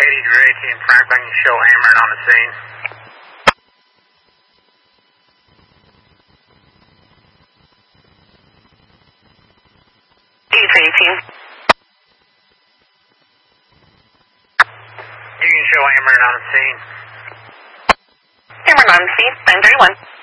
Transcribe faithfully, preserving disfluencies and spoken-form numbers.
eighty to eighteen Franklin, show Ameren on the scene. eighty to eighteen. You can show Ameren on the scene. Ameren on the scene, nine thirty-one.